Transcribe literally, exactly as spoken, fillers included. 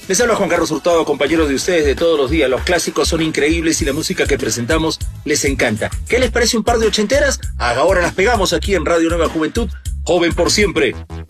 Les habla Juan Carlos Hurtado, compañeros de ustedes de todos los días. Los clásicos son increíbles y la música que presentamos les encanta. ¿Qué les parece un par de ochenteras? Ahora las pegamos aquí en Radio Nueva Juventud, joven por siempre.